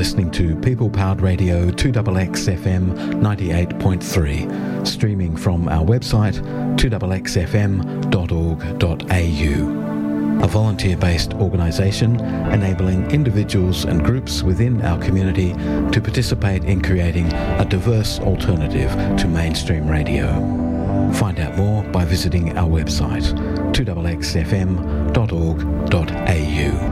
listening to People Powered Radio 2XX FM 98.3, streaming from our website 2xxfm.org.au. A volunteer-based organisation enabling individuals and groups within our community to participate in creating a diverse alternative to mainstream radio. Find out more by visiting our website 2xxfm.org.au.